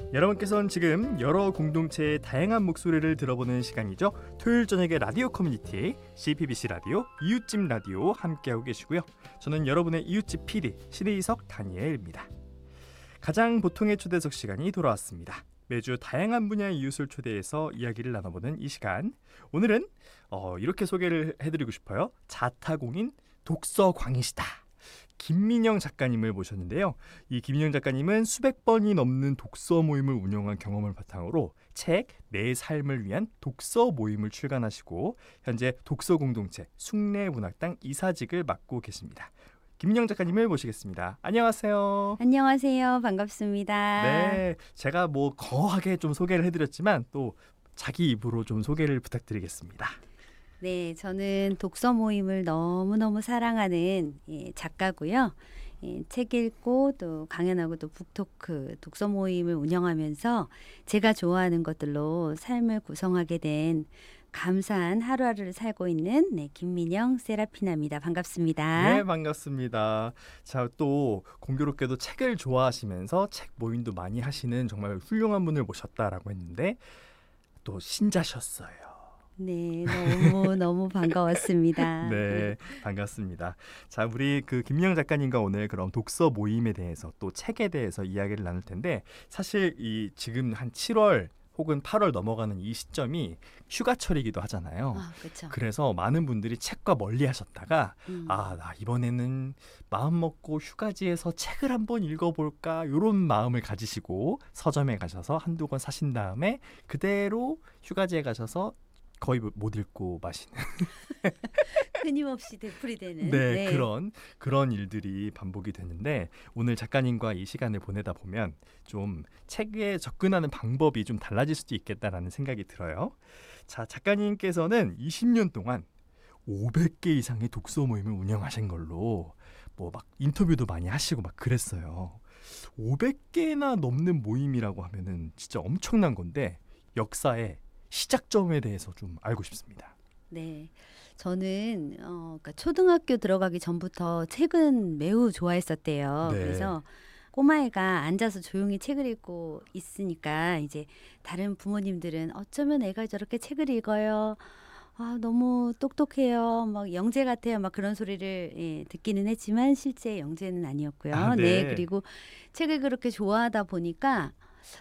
여러분께서는 지금 여러 공동체의 다양한 목소리를 들어보는 시간이죠. 토요일 저녁의 라디오 커뮤니티 CPBC 라디오 이웃집 라디오 함께하고 계시고요. 저는 여러분의 이웃집 PD 신의석 다니엘입니다. 가장 보통의 초대석 시간이 돌아왔습니다. 매주 다양한 분야의 이웃을 초대해서 이야기를 나눠보는 이 시간. 오늘은 이렇게 소개를 해드리고 싶어요. 자타공인 독서광이시다. 김민영 작가님을 모셨는데요. 이 김민영 작가님은 수백 번이 넘는 독서 모임을 운영한 경험을 바탕으로 책 내 삶을 위한 독서 모임을 출간하시고 현재 독서 공동체 숭례문학당 이사직을 맡고 계십니다. 김민영 작가님을 모시겠습니다. 안녕하세요. 안녕하세요. 반갑습니다. 네, 제가 거하게 좀 소개를 해드렸지만 또 자기 입으로 좀 소개를 부탁드리겠습니다. 네, 저는 독서 모임을 너무너무 사랑하는 작가고요. 책 읽고 또 강연하고 또 북토크 독서 모임을 운영하면서 제가 좋아하는 것들로 삶을 구성하게 된 감사한 하루하루를 살고 있는 김민영 세라피나입니다. 반갑습니다. 네, 반갑습니다. 자, 또 공교롭게도 책을 좋아하시면서 책 모임도 많이 하시는 정말 훌륭한 분을 모셨다라고 했는데 또 신자셨어요. 네, 너무 반가웠습니다. 네, 반갑습니다. 자, 우리 김민영 작가님과 오늘 그럼 독서 모임에 대해서 또 책에 대해서 이야기를 나눌 텐데 사실 지금 한 7월 혹은 8월 넘어가는 이 시점이 휴가철이기도 하잖아요. 그렇죠. 그래서 많은 분들이 책과 멀리 하셨다가 나 이번에는 마음 먹고 휴가지에서 책을 한번 읽어볼까 이런 마음을 가지시고 서점에 가셔서 한두 권 사신 다음에 그대로 휴가지에 가셔서 거의 못 읽고 마시는 끊임없이 되풀이되는 네. 그런 일들이 반복이 되는데 오늘 작가님과 이 시간을 보내다 보면 좀 책에 접근하는 방법이 좀 달라질 수도 있겠다라는 생각이 들어요. 자, 작가님께서는 20년 동안 500개 이상의 독서 모임을 운영하신 걸로 막 인터뷰도 많이 하시고 막 그랬어요. 500개나 넘는 모임이라고 하면은 진짜 엄청난 건데 역사의 시작점에 대해서 좀 알고 싶습니다. 네, 저는 그러니까 초등학교 들어가기 전부터 책은 매우 좋아했었대요. 네. 그래서 꼬마애가 앉아서 조용히 책을 읽고 있으니까 이제 다른 부모님들은 어쩌면 애가 저렇게 책을 읽어요. 너무 똑똑해요. 막 영재 같아요. 막 그런 소리를 듣기는 했지만 실제 영재는 아니었고요. 네. 그리고 책을 그렇게 좋아하다 보니까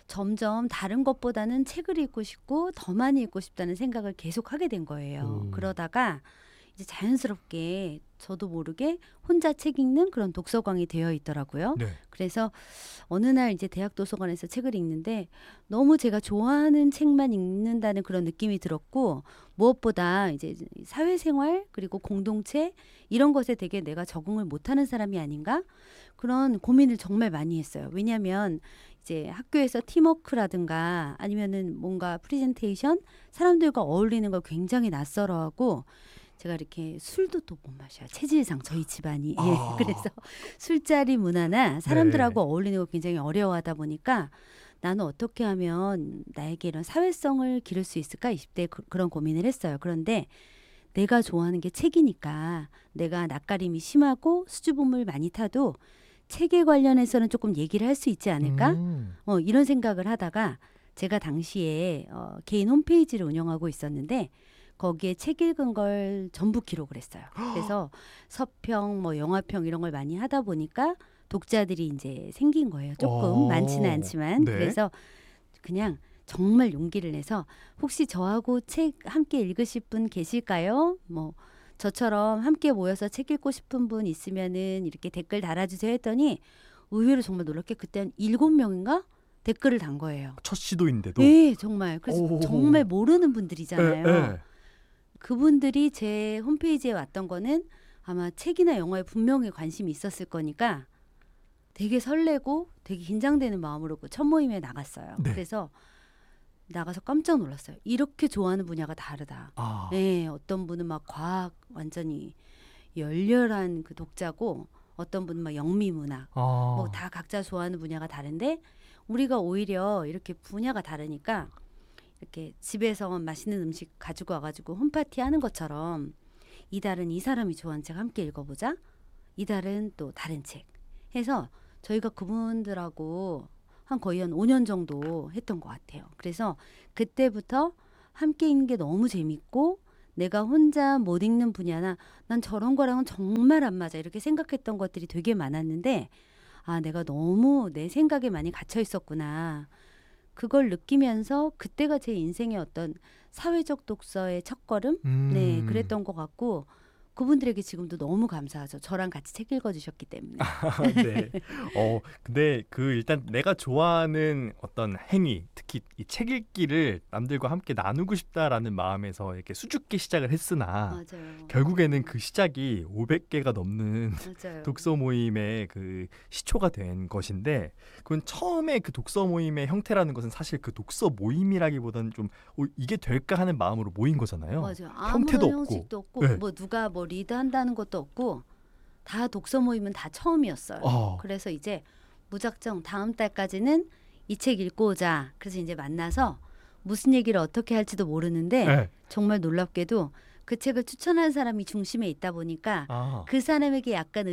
점점 다른 것보다는 책을 읽고 싶고 더 많이 읽고 싶다는 생각을 계속 하게 된 거예요. 그러다가 이제 자연스럽게 저도 모르게 혼자 책 읽는 그런 독서광이 되어 있더라고요. 네. 그래서 어느 날 이제 대학 도서관에서 책을 읽는데 너무 제가 좋아하는 책만 읽는다는 그런 느낌이 들었고 무엇보다 이제 사회생활 그리고 공동체 이런 것에 되게 내가 적응을 못하는 사람이 아닌가 그런 고민을 정말 많이 했어요. 왜냐하면 이제 학교에서 팀워크라든가 아니면은 뭔가 프레젠테이션 사람들과 어울리는 걸 굉장히 낯설어하고 제가 이렇게 술도 또 못 마셔요. 체질상 저희 집안이. 그래서 술자리 문화나 사람들하고 어울리는 걸 굉장히 어려워하다 보니까 나는 어떻게 하면 나에게 이런 사회성을 기를 수 있을까 20대에 그런 고민을 했어요. 그런데 내가 좋아하는 게 책이니까 내가 낯가림이 심하고 수줍음을 많이 타도 책에 관련해서는 조금 얘기를 할 수 있지 않을까? 이런 생각을 하다가 제가 당시에 개인 홈페이지를 운영하고 있었는데 거기에 책 읽은 걸 전부 기록을 했어요. 그래서 서평, 영화평 이런 걸 많이 하다 보니까 독자들이 이제 생긴 거예요. 조금 많지는 않지만. 네. 그래서 그냥 정말 용기를 내서 혹시 저하고 책 함께 읽으실 분 계실까요? 저처럼 함께 모여서 책 읽고 싶은 분 있으면은 이렇게 댓글 달아주세요 했더니 의외로 정말 놀랍게 그때 한 7명인가 댓글을 단 거예요. 첫 시도인데도. 네, 정말. 그래서 정말 모르는 분들이잖아요. 네. 그분들이 제 홈페이지에 왔던 거는 아마 책이나 영화에 분명히 관심이 있었을 거니까 되게 설레고 되게 긴장되는 마음으로 그 첫 모임에 나갔어요. 네. 그래서 나가서 깜짝 놀랐어요. 이렇게 좋아하는 분야가 다르다. 네, 어떤 분은 막 과학 완전히 열렬한 그 독자고 어떤 분은 막 영미문학 다 각자 좋아하는 분야가 다른데 우리가 오히려 이렇게 분야가 다르니까 이렇게 집에서 맛있는 음식 가지고 와가지고 홈파티 하는 것처럼 이달은 이 사람이 좋아하는 책 함께 읽어보자. 이달은 또 다른 책 해서 저희가 그분들하고 거의 한 5년 정도 했던 것 같아요. 그래서 그때부터 함께 있는 게 너무 재밌고 내가 혼자 못 읽는 분야나 난 저런 거랑은 정말 안 맞아 이렇게 생각했던 것들이 되게 많았는데 아, 내가 너무 내 생각에 많이 갇혀 있었구나. 그걸 느끼면서 그때가 제 인생의 어떤 사회적 독서의 첫걸음? 네, 그랬던 것 같고 그분들에게 지금도 너무 감사하죠. 저랑 같이 책 읽어주셨기 때문에. 네. 근데 그 일단 내가 좋아하는 어떤 행위, 특히 이 책 읽기를 남들과 함께 나누고 싶다라는 마음에서 이렇게 수줍게 시작을 했으나 맞아요. 결국에는 그 시작이 500개가 넘는 맞아요. 독서 모임의 그 시초가 된 것인데 그건 처음에 그 독서 모임의 형태라는 것은 사실 그 독서 모임이라기보다는 좀 이게 될까 하는 마음으로 모인 거잖아요. 맞아요. 형태도 아무런 없고. 형식도 없고 네. 뭐 누가 뭐 리드한다는 것도 없고 다 독서 모임은 다 처음이었어요. 그래서 이제 무작정 다음 달까지는 이 책 읽고 오자. 그래서 이제 만나서 무슨 얘기를 어떻게 할지도 모르는데 네. 정말 놀랍게도 그 책을 추천한 사람이 중심에 있다 보니까 그 사람에게 약간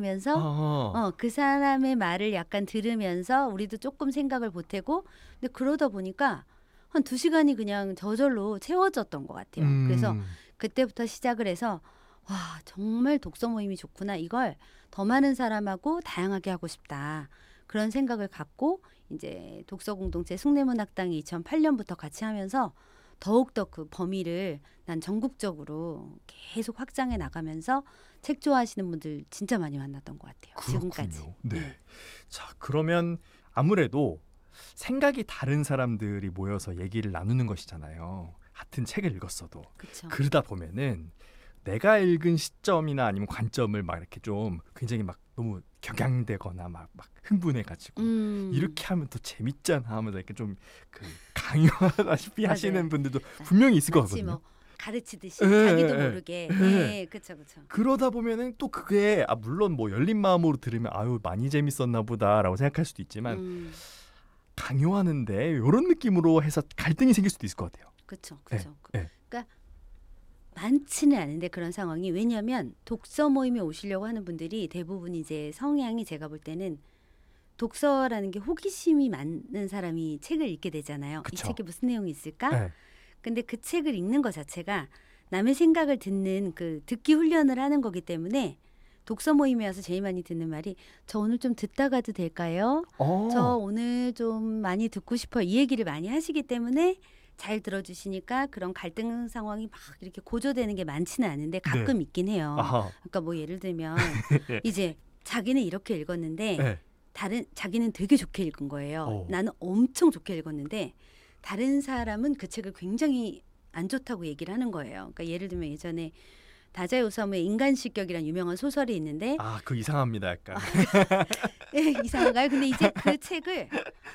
의지하면서 그 사람의 말을 약간 들으면서 우리도 조금 생각을 보태고 근데 그러다 보니까 한 2시간이 그냥 저절로 채워졌던 것 같아요. 그래서 그때부터 시작을 해서 와 정말 독서 모임이 좋구나. 이걸 더 많은 사람하고 다양하게 하고 싶다. 그런 생각을 갖고 이제 독서 공동체 숭례문학당이 2008년부터 같이 하면서 더욱더 그 범위를 난 전국적으로 계속 확장해 나가면서 책 좋아하시는 분들 진짜 많이 만났던 것 같아요. 그렇군요. 지금까지. 네. 자, 그러면 아무래도 생각이 다른 사람들이 모여서 얘기를 나누는 것이잖아요. 같은 책을 읽었어도. 그쵸. 그러다 보면은 내가 읽은 시점이나 아니면 관점을 막 이렇게 좀 굉장히 막 너무 격양되거나 막 흥분해가지고 이렇게 하면 더 재밌잖아 하면서 이렇게 좀 그 강요하다시피 맞아요. 하시는 분들도 분명히 있을 것 마치 같거든요. 뭐 가르치듯이 예, 자기도 예, 모르게. 예. 네, 그렇죠, 그렇죠. 그러다 보면은 또 그게 물론 뭐 열린 마음으로 들으면 아유 많이 재밌었나 보다라고 생각할 수도 있지만 강요하는데 이런 느낌으로 해서 갈등이 생길 수도 있을 것 같아요. 그렇죠, 그렇죠. 네. 그러니까 많지는 않은데 그런 상황이 왜냐하면 독서 모임에 오시려고 하는 분들이 대부분 이제 성향이 제가 볼 때는 독서라는 게 호기심이 많은 사람이 책을 읽게 되잖아요. 그쵸. 이 책에 무슨 내용이 있을까? 네. 근데 그 책을 읽는 것 자체가 남의 생각을 듣는 그 듣기 훈련을 하는 거기 때문에 독서 모임에 와서 제일 많이 듣는 말이 저 오늘 좀 듣다 가도 될까요? 저 오늘 좀 많이 듣고 싶어요. 이 얘기를 많이 하시기 때문에 잘 들어주시니까 그런 갈등 상황이 막 이렇게 고조되는 게 많지는 않은데 가끔 네. 있긴 해요. 아하. 그러니까 뭐 예를 들면 네. 이제 자기는 이렇게 읽었는데 네. 자기는 되게 좋게 읽은 거예요. 나는 엄청 좋게 읽었는데 다른 사람은 그 책을 굉장히 안 좋다고 얘기를 하는 거예요. 그러니까 예를 들면 예전에 다자이 오사무의 인간실격이라는 유명한 소설이 있는데 그 이상합니다 약간. 네, 이상한가요? 근데 이제 그 책을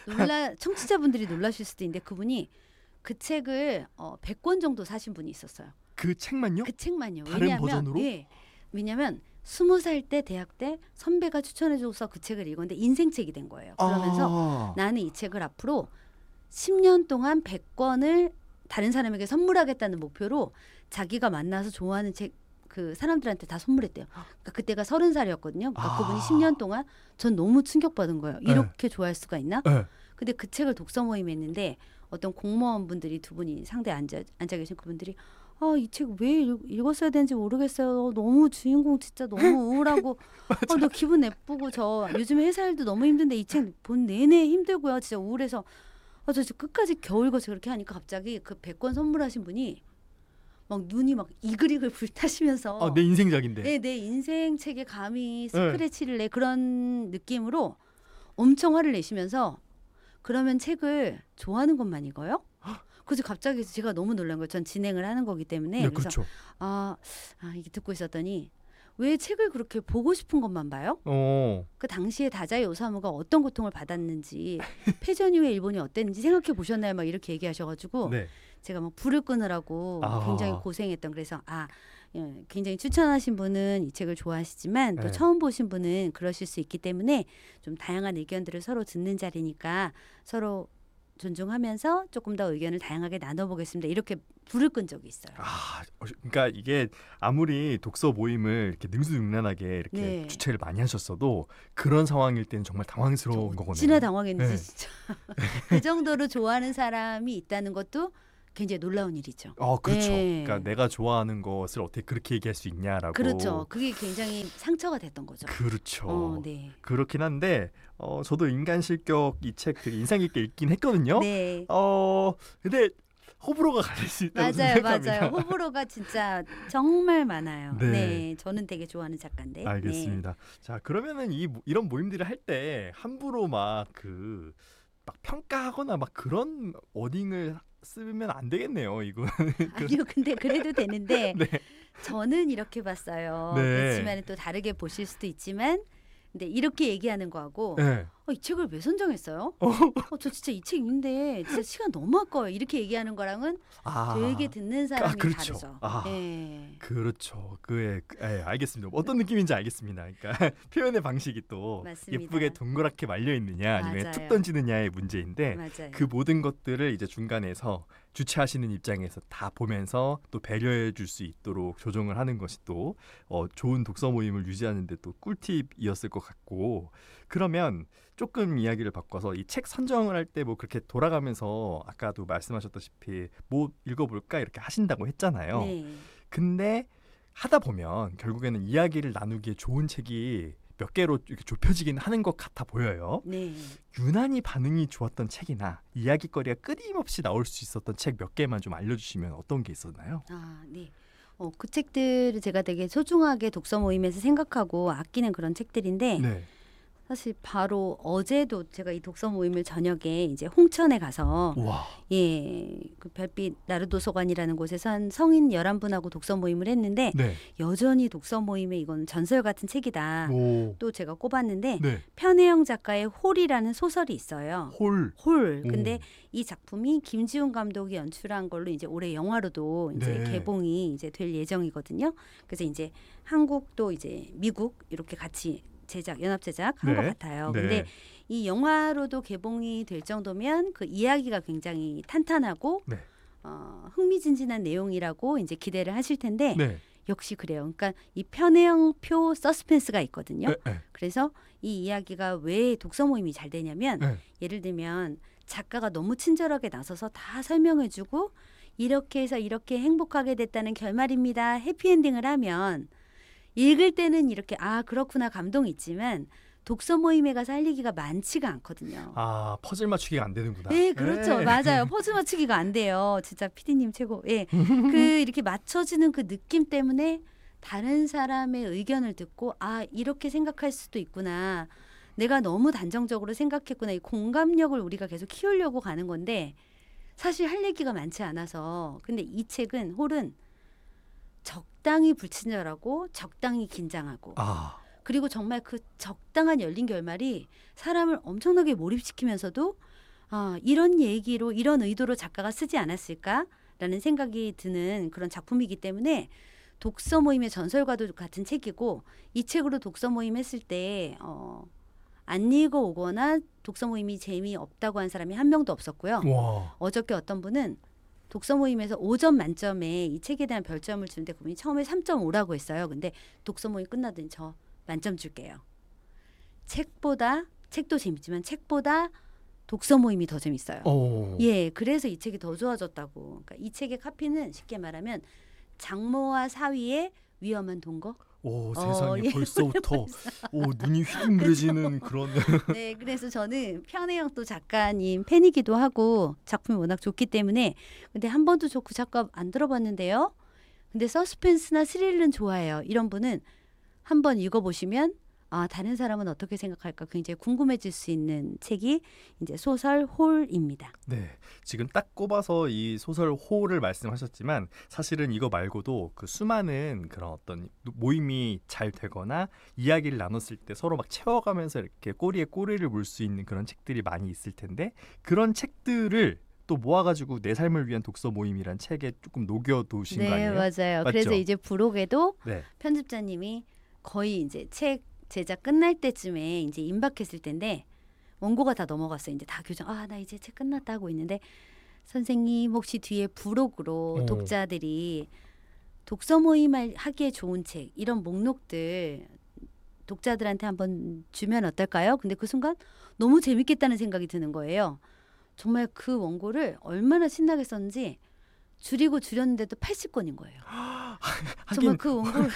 청취자분들이 놀라실 수도 있는데 그분이 그 책을 100권 정도 사신 분이 있었어요. 그 책만요? 그 책만요. 다른 왜냐하면, 버전으로? 예, 왜냐하면 20살 때 대학 때 선배가 추천해줘서 그 책을 읽었는데 인생책이 된 거예요. 그러면서 나는 이 책을 앞으로 10년 동안 100권을 다른 사람에게 선물하겠다는 목표로 자기가 만나서 좋아하는 책 그 사람들한테 다 선물했대요. 그러니까 그때가 30살이었거든요. 그러니까 그분이 10년 동안 전 너무 충격받은 거예요. 이렇게 좋아할 수가 있나? 네. 근데 그 책을 독서 모임에 했는데 어떤 공무원분들이 두 분이 상대에 앉아 계신 그분들이 이 책 왜 읽었어야 되는지 모르겠어요. 너무 주인공 진짜 너무 우울하고 너 기분 나쁘고 저 요즘에 회사 일도 너무 힘든데 이 책 본 내내 힘들고요. 진짜 우울해서 저 진짜 끝까지 겨우 읽어서 그렇게 하니까 갑자기 그 100권 선물하신 분이 막 눈이 막 이글이글 불타시면서 내 인생작인데. 네, 내 인생 책에 감히 스크래치를 내 그런 느낌으로 엄청 화를 내시면서 그러면 책을 좋아하는 것만 읽어요? 그래서 갑자기 제가 너무 놀란 거예요. 전 진행을 하는 거기 때문에. 네, 그래서 그렇죠. 이게 듣고 있었더니 왜 책을 그렇게 보고 싶은 것만 봐요? 그 당시에 다자이 오사무가 어떤 고통을 받았는지 패전 이후에 일본이 어땠는지 생각해 보셨나요? 막 이렇게 얘기하셔가지고 네. 제가 막 불을 끄느라고 굉장히 고생했던 그래서 굉장히 추천하신 분은 이 책을 좋아하시지만 또 처음 보신 분은 그러실 수 있기 때문에 좀 다양한 의견들을 서로 듣는 자리니까 서로 존중하면서 조금 더 의견을 다양하게 나눠보겠습니다. 이렇게 불을 끈 적이 있어요. 그러니까 이게 아무리 독서 모임을 이렇게 능수능란하게 이렇게 네. 주최를 많이 하셨어도 그런 상황일 때는 정말 당황스러운 거거든요. 진짜 당황했는데 네. 진짜 그 정도로 좋아하는 사람이 있다는 것도 굉장히 놀라운 일이죠. 그렇죠. 네. 그러니까 내가 좋아하는 것을 어떻게 그렇게 얘기할 수 있냐라고. 그렇죠. 그게 굉장히 상처가 됐던 거죠. 그렇죠. 네. 그렇긴 한데 저도 인간 실격 이 책 되게 인상 깊게 읽긴 했거든요. 네. 근데 호불호가 갈릴 수 있다고 맞아요. 생각합니다. 호불호가 진짜 정말 많아요. 네. 네. 저는 되게 좋아하는 작가인데. 알겠습니다. 자, 그러면은 이런 모임들을 할 때 함부로 막 평가하거나 막 그런 워딩을 쓰면 안 되겠네요. 이거. 아니요. 근데 그래도 되는데 네. 저는 이렇게 봤어요. 네. 그렇지만 또 다르게 보실 수도 있지만 근데 이렇게 얘기하는 거하고 네. 이 책을 왜 선정했어요? 저 진짜 이 책 읽는데 진짜 시간 너무 아까워요. 이렇게 얘기하는 거랑은 되게 듣는 사람이 그렇죠. 다르죠. 네. 그렇죠. 알겠습니다. 어떤 느낌인지 알겠습니다. 그러니까 표현의 방식이 또 맞습니다. 예쁘게 동그랗게 말려 있느냐 아니면 맞아요. 툭 던지느냐의 문제인데 맞아요. 그 모든 것들을 이제 중간에서 주최하시는 입장에서 다 보면서 또 배려해 줄 수 있도록 조정을 하는 것이 또 좋은 독서 모임을 유지하는 데 또 꿀팁이었을 것 같고, 그러면 조금 이야기를 바꿔서 이 책 선정을 할 때 뭐 그렇게 돌아가면서 아까도 말씀하셨다시피 뭐 읽어볼까 이렇게 하신다고 했잖아요. 네. 근데 하다 보면 결국에는 이야기를 나누기에 좋은 책이 몇 개로 이렇게 좁혀지긴 하는 것 같아 보여요. 네. 유난히 반응이 좋았던 책이나 이야기거리가 끊임없이 나올 수 있었던 책 몇 개만 좀 알려주시면 어떤 게 있었나요? 네. 그 책들을 제가 되게 소중하게 독서 모임에서 생각하고 아끼는 그런 책들인데 네. 사실 바로 어제도 제가 이 독서 모임을 저녁에 이제 홍천에 가서 와. 그 별빛 나르도서관이라는 곳에서 한 성인 11분하고 독서 모임을 했는데 네. 여전히 독서 모임에 이건 전설 같은 책이다. 오. 또 제가 꼽았는데 네. 편혜영 작가의 홀이라는 소설이 있어요. 홀. 근데 이 작품이 김지훈 감독이 연출한 걸로 이제 올해 영화로도 이제 네. 개봉이 이제 될 예정이거든요. 그래서 이제 한국도 이제 미국 이렇게 같이 연합 제작한 것 같아요. 네. 근데 이 영화로도 개봉이 될 정도면 그 이야기가 굉장히 탄탄하고 네. 흥미진진한 내용이라고 이제 기대를 하실 텐데 네. 역시 그래요. 그러니까 이 편혜영표 서스펜스가 있거든요. 네. 그래서 이 이야기가 왜 독서 모임이 잘 되냐면 네. 예를 들면 작가가 너무 친절하게 나서서 다 설명해주고 이렇게 해서 이렇게 행복하게 됐다는 결말입니다. 해피엔딩을 하면 읽을 때는 이렇게 그렇구나 감동이 있지만 독서 모임에 가서 할 얘기가 많지가 않거든요. 퍼즐 맞추기가 안 되는구나. 네, 그렇죠. 네. 맞아요. 퍼즐 맞추기가 안 돼요. 진짜 PD님 최고. 예. 이렇게 맞춰지는 그 느낌 때문에 다른 사람의 의견을 듣고 이렇게 생각할 수도 있구나. 내가 너무 단정적으로 생각했구나. 이 공감력을 우리가 계속 키우려고 가는 건데 사실 할 얘기가 많지 않아서. 근데 이 책은 홀은 적당히 불친절하고 적당히 긴장하고 그리고 정말 그 적당한 열린 결말이 사람을 엄청나게 몰입시키면서도 이런 얘기로 이런 의도로 작가가 쓰지 않았을까라는 생각이 드는 그런 작품이기 때문에 독서 모임의 전설과도 같은 책이고 이 책으로 독서 모임 했을 때 안 읽어오거나 독서 모임이 재미없다고 한 사람이 한 명도 없었고요. 와. 어저께 어떤 분은 독서 모임에서 5점 만점에 이 책에 대한 별점을 주는데 그분이 처음에 3.5라고 했어요. 근데 독서 모임 끝나더니 저 만점 줄게요. 책도 재밌지만 책보다 독서 모임이 더 재밌어요. 예, 그래서 이 책이 더 좋아졌다고. 그러니까 이 책의 카피는 쉽게 말하면 장모와 사위의 위험한 동거. 세상에 예. 벌써부터 눈이 휘둥그레지는 그런. 네, 그래서 저는 편혜영 또 작가님 팬이기도 하고 작품이 워낙 좋기 때문에 근데 한 번도 저 그 작가 안 들어봤는데요. 근데 서스펜스나 스릴은 좋아해요. 이런 분은 한번 읽어보시면 다른 사람은 어떻게 생각할까 굉장히 궁금해질 수 있는 책이 이제 소설 홀입니다. 네, 지금 딱 꼽아서 이 소설 홀을 말씀하셨지만 사실은 이거 말고도 그 수많은 그런 어떤 모임이 잘 되거나 이야기를 나눴을 때 서로 막 채워가면서 이렇게 꼬리에 꼬리를 물 수 있는 그런 책들이 많이 있을 텐데 그런 책들을 또 모아가지고 내 삶을 위한 독서 모임이란 책에 조금 녹여두신 거 아니에요? 네, 맞아요. 맞죠? 그래서 이제 부록에도 네. 편집자님이 거의 이제 책 제작 끝날 때쯤에 이제 임박했을 텐데 원고가 다 넘어갔어요. 이제 다 교정. 나 이제 책 끝났다 하고 있는데 선생님 혹시 뒤에 부록으로 독자들이 독서 모임 하기에 좋은 책 이런 목록들 독자들한테 한번 주면 어떨까요? 근데 그 순간 너무 재밌겠다는 생각이 드는 거예요. 정말 그 원고를 얼마나 신나게 썼는지 줄이고 줄였는데도 80권인 거예요. 정말 그 원고를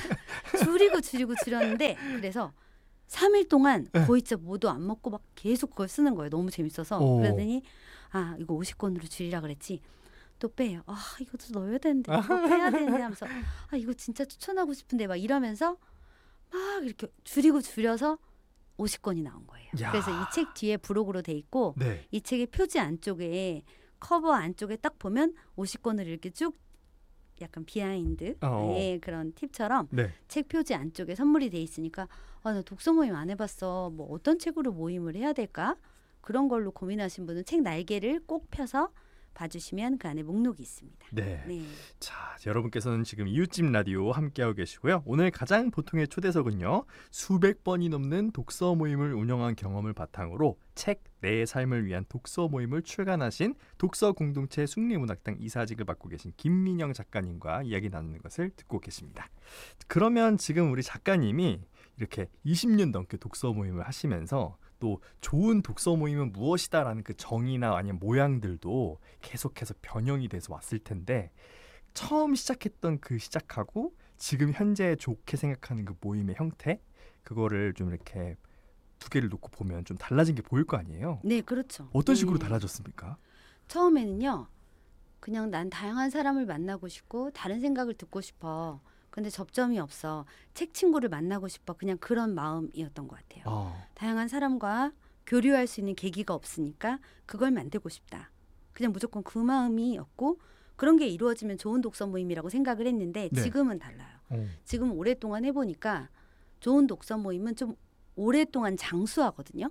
줄이고 줄였는데 그래서 3일 동안 거의 진짜 뭐도 안 먹고 막 계속 그걸 쓰는 거예요. 너무 재밌어서. 그러더니 이거 50권으로 줄이라 그랬지. 또 빼요. 이것도 넣어야 되는데 이거 빼야 되는데 하면서 이거 진짜 추천하고 싶은데 막 이러면서 막 이렇게 줄이고 줄여서 50권이 나온 거예요. 야. 그래서 이 책 뒤에 부록으로 돼 있고 네. 이 책의 표지 안쪽에 커버 안쪽에 딱 보면 50권을 이렇게 쭉 약간 비하인드 그런 팁처럼 네. 책 표지 안쪽에 선물이 돼 있으니까 나 독서 모임 안 해봤어. 뭐 어떤 책으로 모임을 해야 될까? 그런 걸로 고민하신 분은 책 날개를 꼭 펴서 봐주시면 그 안에 목록이 있습니다. 네. 네. 자, 여러분께서는 지금 이웃집 라디오 함께하고 계시고요. 오늘 가장 보통의 초대석은요. 수백 번이 넘는 독서 모임을 운영한 경험을 바탕으로 책 내 삶을 위한 독서 모임을 출간하신 독서 공동체 숭례문학당 이사직을 맡고 계신 김민영 작가님과 이야기 나누는 것을 듣고 계십니다. 그러면 지금 우리 작가님이 이렇게 20년 넘게 독서 모임을 하시면서 또 좋은 독서 모임은 무엇이다라는 그 정의나 아니면 모양들도 계속해서 변형이 돼서 왔을 텐데 처음 시작했던 그 시작하고 지금 현재 좋게 생각하는 그 모임의 형태 그거를 좀 이렇게 두 개를 놓고 보면 좀 달라진 게 보일 거 아니에요? 네, 그렇죠. 어떤 식으로 달라졌습니까? 처음에는요. 그냥 난 다양한 사람을 만나고 싶고 다른 생각을 듣고 싶어. 근데 접점이 없어. 책 친구를 만나고 싶어. 그냥 그런 마음이었던 것 같아요. 다양한 사람과 교류할 수 있는 계기가 없으니까 그걸 만들고 싶다. 그냥 무조건 그 마음이었고 그런 게 이루어지면 좋은 독서 모임이라고 생각을 했는데 네. 지금은 달라요. 지금 오랫동안 해보니까 좋은 독서 모임은 좀 오랫동안 장수하거든요.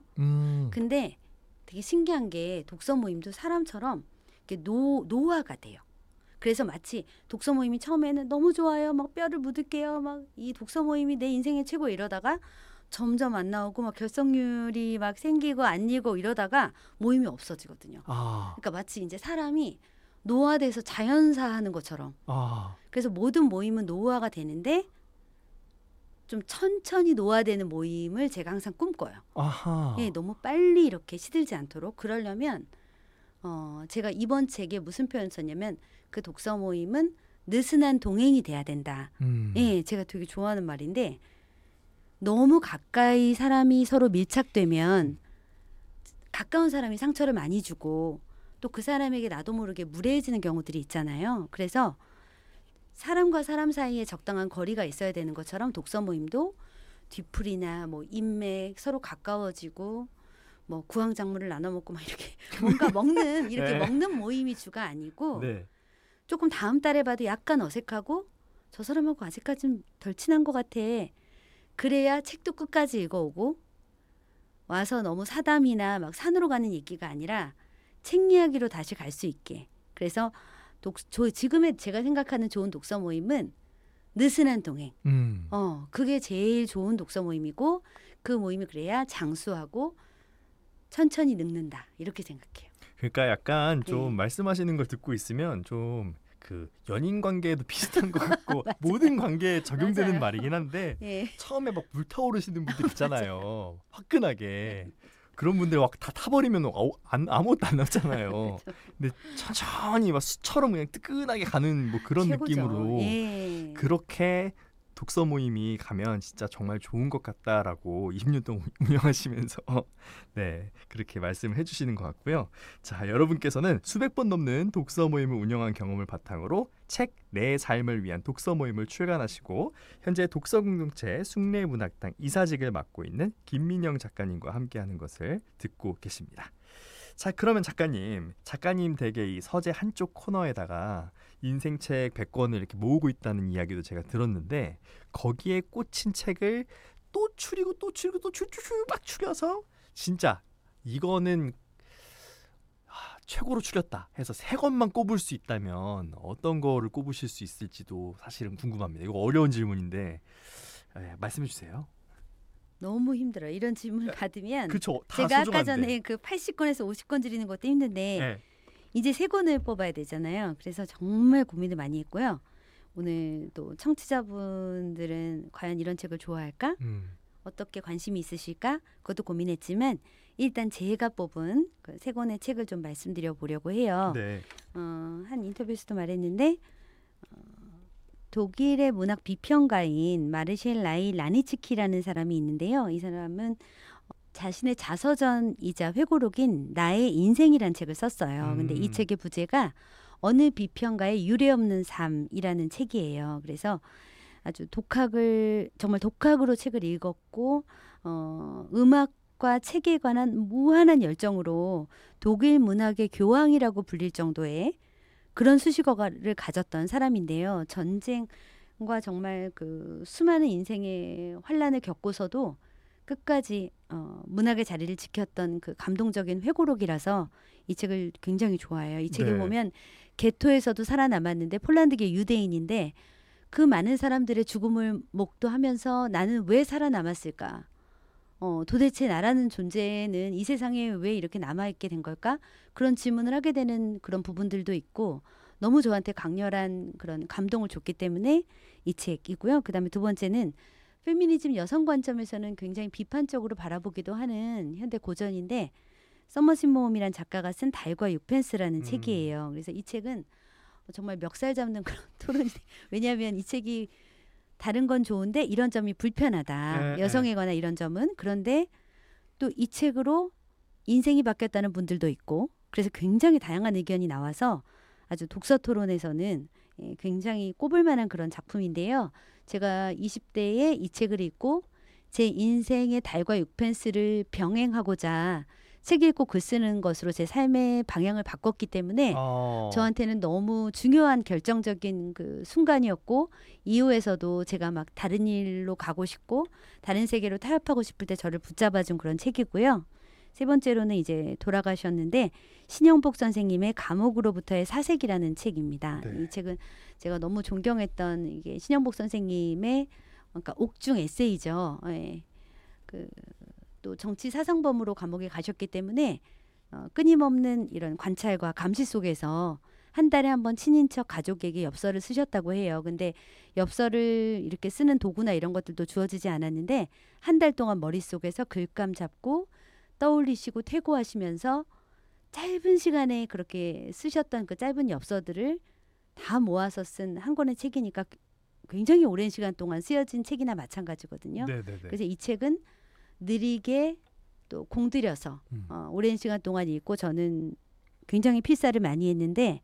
근데 되게 신기한 게 독서 모임도 사람처럼 이렇게 노화가 돼요. 그래서 마치 독서 모임이 처음에는 너무 좋아요. 막 뼈를 묻을게요. 막 이 독서 모임이 내 인생의 최고 이러다가 점점 안 나오고 막 결석률이 막 생기고 안 일고 이러다가 모임이 없어지거든요. 그러니까 마치 이제 사람이 노화돼서 자연사하는 것처럼. 그래서 모든 모임은 노화가 되는데 좀 천천히 노화되는 모임을 제가 항상 꿈꿔요. 예, 너무 빨리 이렇게 시들지 않도록. 그러려면 제가 이번 책에 무슨 표현을 썼냐면 그 독서 모임은 느슨한 동행이 돼야 된다. 예, 제가 되게 좋아하는 말인데 너무 가까이 사람이 서로 밀착되면 가까운 사람이 상처를 많이 주고 또 그 사람에게 나도 모르게 무례해지는 경우들이 있잖아요. 그래서 사람과 사람 사이에 적당한 거리가 있어야 되는 것처럼 독서 모임도 뒤풀이나 뭐 인맥 서로 가까워지고 뭐 구황작물을 나눠 먹고 막 이렇게 뭔가 먹는 이렇게 네. 먹는 모임이 주가 아니고 네. 조금 다음 달에 봐도 약간 어색하고 저 사람하고 아직까지는 덜 친한 것 같아. 그래야 책도 끝까지 읽어오고 와서 너무 사담이나 막 산으로 가는 얘기가 아니라 책 이야기로 다시 갈 수 있게. 그래서 지금의 제가 생각하는 좋은 독서 모임은 느슨한 동행. 그게 제일 좋은 독서 모임이고 그 모임이 그래야 장수하고 천천히 늙는다. 이렇게 생각해요. 그러니까 약간 좀 말씀하시는 걸 듣고 있으면 좀 그 연인 관계에도 비슷한 것 같고 모든 관계에 적용되는 맞아요. 말이긴 한데 예. 처음에 막 불타오르시는 분들 있잖아요. 화끈하게. 그런 분들 막 다 타버리면 아무것도 안 남잖아요. 근데 천천히 막 수처럼 그냥 뜨끈하게 가는 뭐 그런 최고죠. 느낌으로 예. 그렇게 독서 모임이 가면 진짜 정말 좋은 것 같다라고 20년 동안 운영하시면서 네 그렇게 말씀을 해주시는 것 같고요. 자, 여러분께서는 수백 번 넘는 독서 모임을 운영한 경험을 바탕으로 책 내 삶을 위한 독서 모임을 출간하시고 현재 독서 공동체 숭례문학당 이사직을 맡고 있는 김민영 작가님과 함께하는 것을 듣고 계십니다. 자, 그러면 작가님 댁의 이 서재 한쪽 코너에다가 인생책 100권을 이렇게 모으고 있다는 이야기도 제가 들었는데 거기에 꽂힌 책을 또 추리고 또 추리고 또 막 추려서 진짜 이거는 최고로 추렸다 해서 3권만 꼽을 수 있다면 어떤 거를 꼽으실 수 있을지도 사실은 궁금합니다. 이거 어려운 질문인데 말씀해 주세요. 너무 힘들어요. 이런 질문을 받으면 그쵸. 다 제가 아까 소중한데. 전에 그 80권에서 50권 드리는 것도 힘든데 네. 이제 3권을 뽑아야 되잖아요. 그래서 정말 고민을 많이 했고요. 오늘 또 청취자분들은 과연 이런 책을 좋아할까? 어떻게 관심이 있으실까? 그것도 고민했지만 일단 제가 뽑은 그 3권의 책을 좀 말씀드려 보려고 해요. 네. 한 인터뷰에서도 말했는데 독일의 문학 비평가인 마르셀 라이 라니츠키라는 사람이 있는데요. 이 사람은 자신의 자서전이자 회고록인 나의 인생이란 책을 썼어요. 근데 이 책의 부제가 어느 비평가의 유례없는 삶이라는 책이에요. 그래서 아주 정말 독학으로 책을 읽었고 음악과 책에 관한 무한한 열정으로 독일 문학의 교황이라고 불릴 정도의 그런 수식어를 가졌던 사람인데요. 전쟁과 정말 그 수많은 인생의 환란을 겪고서도 끝까지 문학의 자리를 지켰던 그 감동적인 회고록이라서 이 책을 굉장히 좋아해요. 이 책에 네. 보면 게토에서도 살아남았는데 폴란드계 유대인인데 그 많은 사람들의 죽음을 목도하면서 나는 왜 살아남았을까? 도대체 나라는 존재는 이 세상에 왜 이렇게 남아있게 된 걸까? 그런 질문을 하게 되는 그런 부분들도 있고 너무 저한테 강렬한 그런 감동을 줬기 때문에 이 책이고요. 그다음에 두 번째는 페미니즘 여성 관점에서는 굉장히 비판적으로 바라보기도 하는 현대 고전인데 서머신 모험이란 작가가 쓴 달과 육펜스라는 책이에요. 그래서 이 책은 정말 멱살 잡는 그런 토론이 왜냐하면 이 책이 다른 건 좋은데 이런 점이 불편하다. 네, 여성에 관한 이런 점은. 그런데 또 이 책으로 인생이 바뀌었다는 분들도 있고 그래서 굉장히 다양한 의견이 나와서 아주 독서 토론에서는 굉장히 꼽을 만한 그런 작품인데요. 제가 20대에 이 책을 읽고 제 인생의 달과 육펜스를 병행하고자 책 읽고 글 쓰는 것으로 제 삶의 방향을 바꿨기 때문에 저한테는 너무 중요한 결정적인 그 순간이었고 이후에서도 제가 막 다른 일로 가고 싶고 다른 세계로 타협하고 싶을 때 저를 붙잡아준 그런 책이고요. 세 번째로는 이제 돌아가셨는데 신영복 선생님의 감옥으로부터의 사색이라는 책입니다. 네. 이 책은 제가 너무 존경했던 이게 신영복 선생님의 그러니까 옥중 에세이죠. 예. 또 정치 사상범으로 감옥에 가셨기 때문에 끊임없는 이런 관찰과 감시 속에서 한 달에 한 번 친인척 가족에게 엽서를 쓰셨다고 해요. 근데 엽서를 이렇게 쓰는 도구나 이런 것들도 주어지지 않았는데 한 달 동안 머릿속에서 글감 잡고 떠올리시고 퇴고하시면서 짧은 시간에 그렇게 쓰셨던 그 짧은 엽서들을 다 모아서 쓴 한 권의 책이니까 굉장히 오랜 시간 동안 쓰여진 책이나 마찬가지거든요. 네네네. 그래서 이 책은 느리게 또 공들여서 오랜 시간 동안 읽고 저는 굉장히 필사를 많이 했는데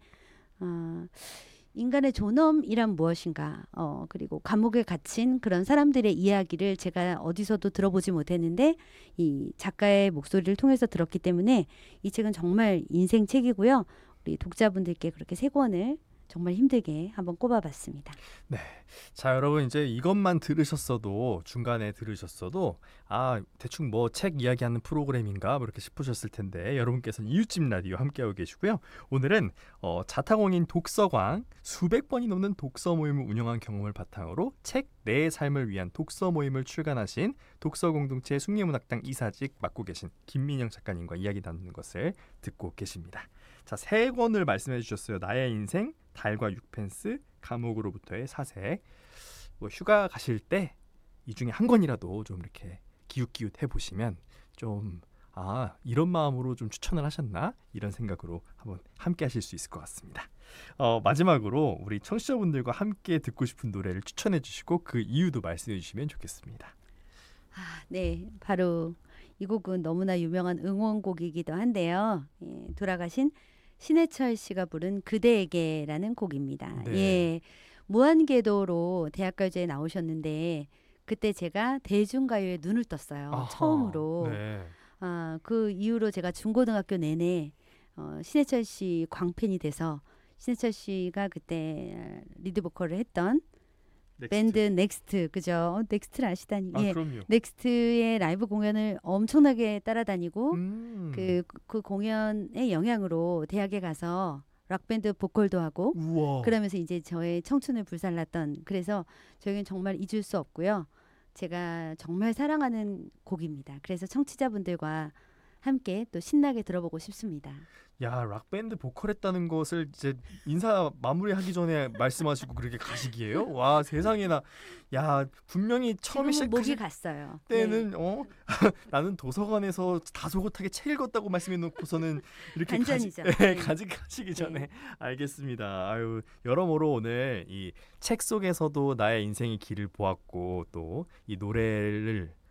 인간의 존엄이란 무엇인가 그리고 감옥에 갇힌 그런 사람들의 이야기를 제가 어디서도 들어보지 못했는데 이 작가의 목소리를 통해서 들었기 때문에 이 책은 정말 인생 책이고요. 우리 독자분들께 그렇게 3권을 정말 힘들게 한번 꼽아봤습니다. 네. 자, 여러분 이제 이것만 들으셨어도 중간에 들으셨어도 대충 뭐 책 이야기하는 프로그램인가 뭐 이렇게 싶으셨을 텐데 여러분께서는 이웃집 라디오 함께하고 계시고요. 오늘은 자타공인 독서광 수백 번이 넘는 독서 모임을 운영한 경험을 바탕으로 책 내 삶을 위한 독서 모임을 출간하신 독서공동체 숭례문학당 이사직 맡고 계신 김민영 작가님과 이야기 나누는 것을 듣고 계십니다. 자, 3권을 말씀해 주셨어요. 나의 인생, 달과 육펜스, 감옥으로부터의 사색. 뭐 휴가 가실 때 이 중에 한 권이라도 좀 이렇게 기웃기웃 해보시면 좀 이런 마음으로 좀 추천을 하셨나? 이런 생각으로 한번 함께 하실 수 있을 것 같습니다. 마지막으로 우리 청취자분들과 함께 듣고 싶은 노래를 추천해 주시고 그 이유도 말씀해 주시면 좋겠습니다. 네, 바로 이 곡은 너무나 유명한 응원곡이기도 한데요. 돌아가신 신해철 씨가 부른 그대에게라는 곡입니다. 네. 예, 무한궤도로 대학가요제에 나오셨는데 그때 제가 대중가요에 눈을 떴어요. 아하, 처음으로. 네. 그 이후로 제가 중고등학교 내내 신해철 씨 광팬이 돼서 신해철 씨가 그때 리드 보컬을 했던 밴드 넥스트, 그죠? 넥스트를 아시다니. 예. 그럼요. 넥스트의 라이브 공연을 엄청나게 따라다니고 그 공연의 영향으로 대학에 가서 락밴드 보컬도 하고 우와. 그러면서 이제 저의 청춘을 불살랐던 그래서 저에겐 정말 잊을 수 없고요. 제가 정말 사랑하는 곡입니다. 그래서 청취자분들과 함께 또 신나게 들어보고 싶습니다. 야, 락밴드 보컬했다는 것을 이제 인사 마무리하기 전에 말씀하시고 그렇게 가시기에요? 와, 세상에나. 야, 분명히 처음에 지금은 목이 시작하실 갔어요. 때는 나는 도서관에서 다소곳하게 책 읽었다고 말씀해 놓고서는 이렇게 반전이죠. 네, 네. 가지기 전에 네. 알겠습니다. 아유, 여러모로 오늘 이 책 속에서도 나의 인생의 길을 보았고 또 이 노래를